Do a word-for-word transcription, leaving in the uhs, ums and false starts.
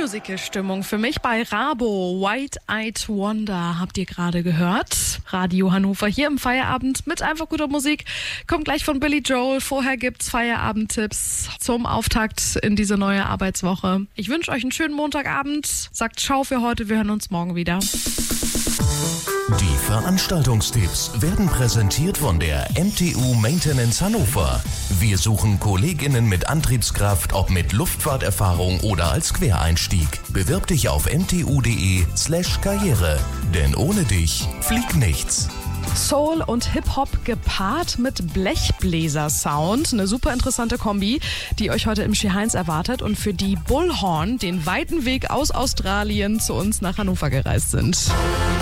Musical-Stimmung für mich bei Rabo. White Eyed Wonder habt ihr gerade gehört. Radio Hannover hier im Feierabend mit einfach guter Musik. Kommt gleich von Billy Joel. Vorher gibt's Feierabendtipps zum Auftakt in diese neue Arbeitswoche. Ich wünsche euch einen schönen Montagabend. Sagt ciao für heute. Wir hören uns morgen wieder. Die Veranstaltungstipps werden präsentiert von der M T U Maintenance Hannover. Wir suchen KollegInnen mit Antriebskraft, ob mit Luftfahrterfahrung oder als Quereinstieg. Bewirb dich auf mtu.de slash Karriere. Denn ohne dich fliegt nichts. Soul und Hip-Hop gepaart mit Blechbläser-Sound. Eine super interessante Kombi, die euch heute im Ski Heinz erwartet und für die Bullhorn den weiten Weg aus Australien zu uns nach Hannover gereist sind.